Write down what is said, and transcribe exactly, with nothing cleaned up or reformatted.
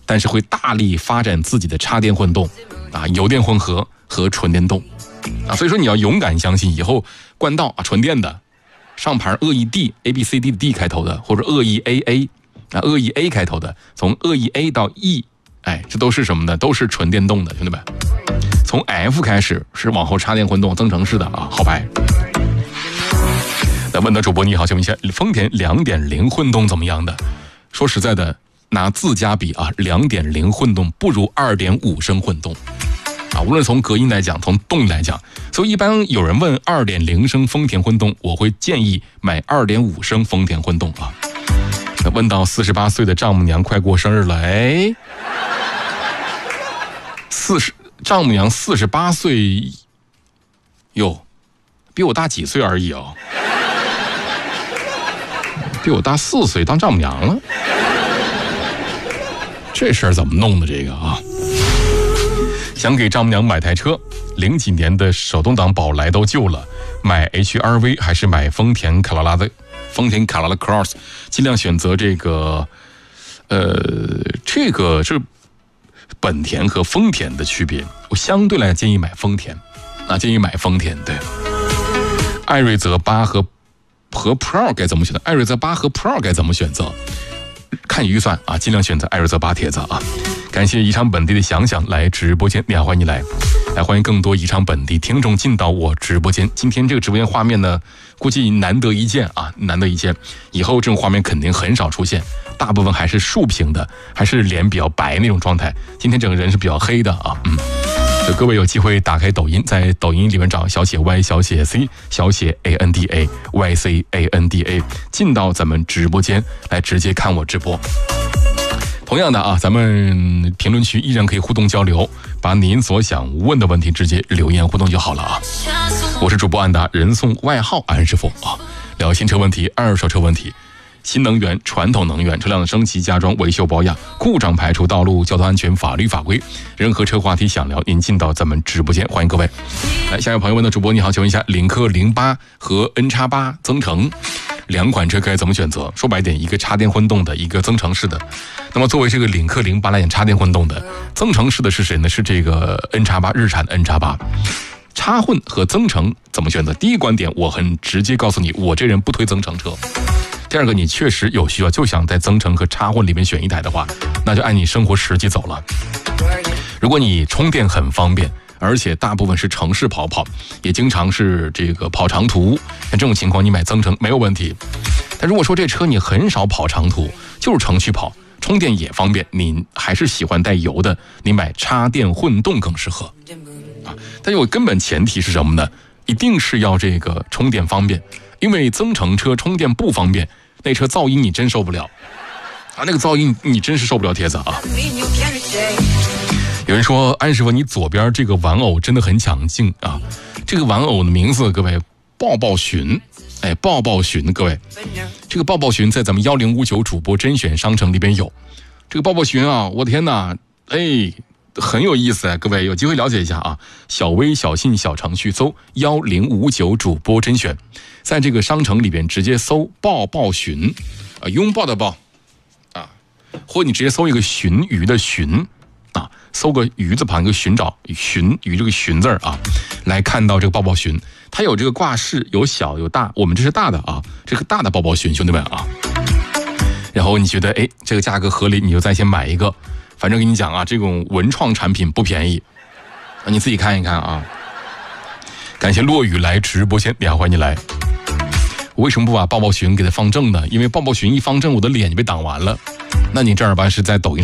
但是会大力发展自己的插电混动啊，油电混合和纯电动啊，所以说你要勇敢相信，以后冠道啊纯电的，上牌鄂 E D A B C D 的 D 开头的，或者鄂 E A A 啊鄂 E A 开头的，从鄂 E A 到 E， 哎，这都是什么呢？都是纯电动的，兄弟们。从 F 开始是往后插电混动增程式的啊，好牌。那问到主播你好，请问一下，丰田 两点零 混动怎么样的？说实在的，拿自家比啊 ，两点零 混动不如 二点五 升混动啊，无论从隔音来讲，从动力来讲，所以一般有人问 二点零 升丰田混动，我会建议买 二点五 升丰田混动啊。那问到四十八岁的丈母娘快过生日了，哎，四十丈母娘四十八岁，哟，比我大几岁而已哦。比我大四岁，当丈母娘了，这事儿怎么弄的？这个啊，想给丈母娘买台车，零几年的手动挡宝来都旧了，买 H R V 还是买丰田卡罗拉的？丰田卡罗拉 Cross， 尽量选择这个，呃，这个是本田和丰田的区别。我相对来建议买丰田，啊，建议买丰田。对，艾瑞泽八和。和 Pro 该怎么选择？艾瑞泽八和 Pro 该怎么选择？看预算啊，尽量选择艾瑞泽八帖子啊。感谢宜昌本地的想想来直播间，你好，欢迎你来，来欢迎更多宜昌本地听众进到我直播间。今天这个直播间画面呢，估计难得一见啊，难得一见。以后这种画面肯定很少出现，大部分还是竖屏的，还是脸比较白那种状态。今天整个人是比较黑的啊，嗯。各位有机会打开抖音，在抖音里面找小写 Y 小写 C 小写 A N D A Y C A N D A， 进到咱们直播间来直接看我直播。同样的啊，咱们评论区依然可以互动交流，把您所想问的问题直接留言互动就好了啊。我是主播安达，人送外号安师傅啊，聊新车问题、二手车问题。新能源、传统能源、车辆升级、加装、维修保养、故障排除、道路交通安全、法律法规，任何车话题想聊，您进到咱们直播间，欢迎各位。来，下一位朋友问的主播你好，请问一下，领克零八和 N X 八增程两款车该怎么选择？说白点，一个插电混动的，一个增程式的。那么作为这个领克零八来讲，插电混动的，增程式的是谁呢？是这个 N X 八，日产的 N X 八。插混和增程怎么选择？第一观点，我很直接告诉你，我这人不推增程车。第二个，你确实有需要，就想在增程和插混里面选一台的话，那就按你生活实际走了。如果你充电很方便，而且大部分是城市跑跑，也经常是这个跑长途，像这种情况你买增程没有问题。但如果说这车你很少跑长途，就是城区跑，充电也方便，你还是喜欢带油的，你买插电混动更适合啊。但是我根本前提是什么呢？一定是要这个充电方便。因为增程车充电不方便，那车噪音你真受不了啊！那个噪音你真是受不了，帖子啊！有人说安师傅，你左边这个玩偶真的很抢镜啊！这个玩偶的名字，各位，抱抱熊，哎，抱抱熊，各位，这个抱抱熊在咱们一零五九主播甄选商城里边有。这个抱抱熊啊，我天哪，哎。很有意思啊，各位有机会了解一下啊！小微小信小程序搜一零五九主播甄选，在这个商城里边直接搜抱抱熊啊，拥抱的抱啊，或者你直接搜一个鲟鱼的鲟啊，搜个鱼字旁一个寻找鲟鱼这个鲟字啊，来看到这个抱抱熊，它有这个挂饰，有小有大，我们这是大的啊，这个大的抱抱熊，兄弟们啊。然后你觉得哎这个价格合理，你就在线买一个。反正跟你讲啊，这种文创产品不便宜啊，你自己看一看啊。感谢落雨来直播间，你好，欢迎你来。我为什么不把抱抱熊给它放正呢？因为抱抱熊一放正，我的脸就被挡完了。那你正儿八经是在抖音上